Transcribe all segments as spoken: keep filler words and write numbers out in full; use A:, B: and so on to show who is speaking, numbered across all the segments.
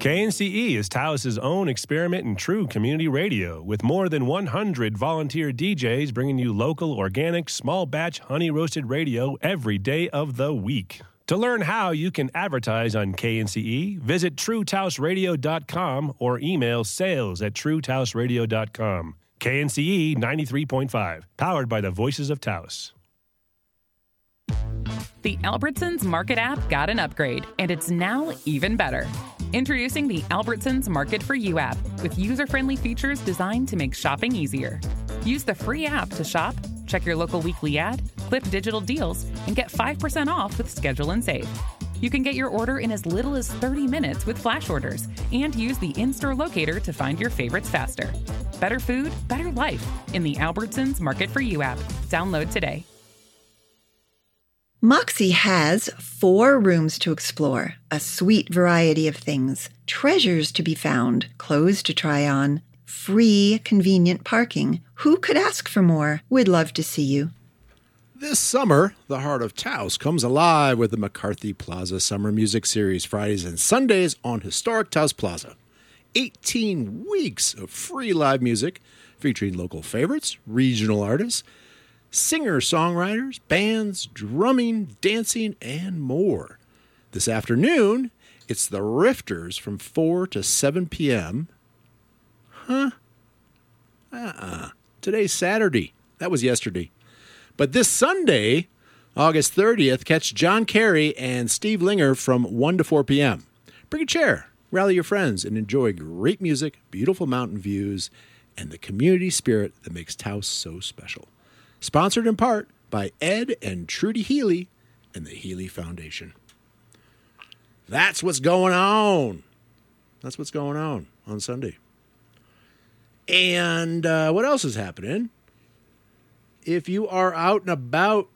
A: K N C E is Taos's own experiment in true community radio, with more than one hundred volunteer D Js bringing you local, organic, small-batch, honey-roasted radio every day of the week. To learn how you can advertise on K N C E, visit true taos radio dot com or email sales at true taos radio dot com. K N C E ninety-three point five, powered by the Voices of Taos.
B: The Albertsons Market app got an upgrade, and it's now even better. Introducing the Albertsons Market for You app, with user-friendly features designed to make shopping easier. Use the free app to shop, check your local weekly ad, clip digital deals, and get five percent off with Schedule and Save. You can get your order in as little as thirty minutes with flash orders, and use the in-store locator to find your favorites faster. Better food, better life in the Albertsons Market for You app. Download today.
C: Moxie has four rooms to explore, a sweet variety of things, treasures to be found, clothes to try on, free, convenient parking. Who could ask for more? We'd love to see you.
D: This summer, the heart of Taos comes alive with the McCarthy Plaza Summer Music Series, Fridays and Sundays on historic Taos Plaza. eighteen weeks of free live music featuring local favorites, regional artists, singer-songwriters, bands, drumming, dancing, and more. This afternoon, it's the Rifters from four to seven p.m. Huh? Uh-uh. Today's Saturday. That was yesterday. But this Sunday, August thirtieth, catch John Kerry and Steve Linger from one to four p.m. Bring a chair, rally your friends, and enjoy great music, beautiful mountain views, and the community spirit that makes Taos so special. Sponsored in part by Ed and Trudy Healy and the Healy Foundation. That's what's going on. That's what's going on on Sunday. And uh, what else is happening? If you are out and about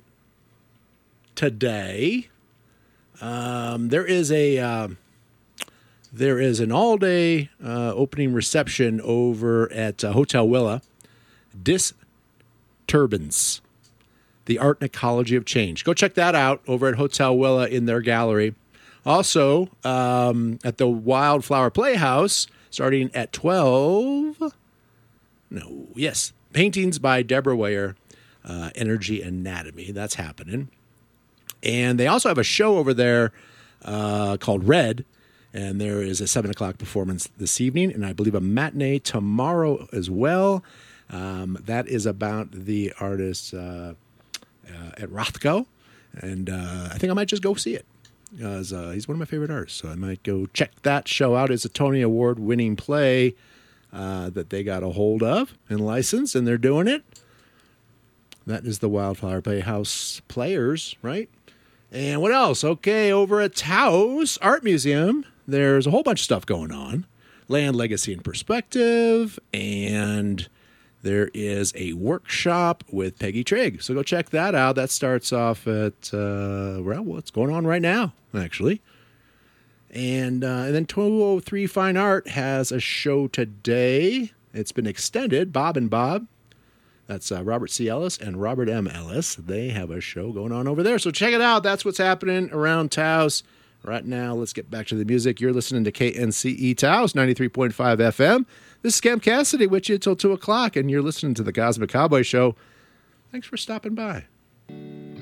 D: today, um, there is a uh, there is an all-day uh, opening reception over at uh, Hotel Willa. Dis Turbans, the Art and Ecology of Change. Go check that out over at Hotel Willa in their gallery. Also, um, at the Wildflower Playhouse, starting at twelve. No, yes. Paintings by Deborah Weyer, uh, Energy Anatomy. That's happening. And they also have a show over there uh, called Red. And there is a seven o'clock performance this evening. And I believe a matinee tomorrow as well. Um, that is about the artist uh, uh, at Rothko, and uh, I think I might just go see it, because uh, he's one of my favorite artists, so I might go check that show out. It's a Tony Award-winning play uh, that they got a hold of and licensed, and they're doing it. That is the Wildflower Playhouse Players, right? And what else? Okay, over at Taos Art Museum, there's a whole bunch of stuff going on. Land, Legacy, and Perspective, and there is a workshop with Peggy Trigg. So go check that out. That starts off at, uh, well, what's going on right now, actually. And, uh, and then two oh three Fine Art has a show today. It's been extended. Bob and Bob. That's uh, Robert C. Ellis and Robert M. Ellis. They have a show going on over there. So check it out. That's what's happening around Taos right now. Let's get back to the music. You're listening to K N C E Taos, ninety-three point five F M. This is Cam Cassidy with you until two o'clock, and you're listening to the Cosmic Cowboy Show. Thanks for stopping by.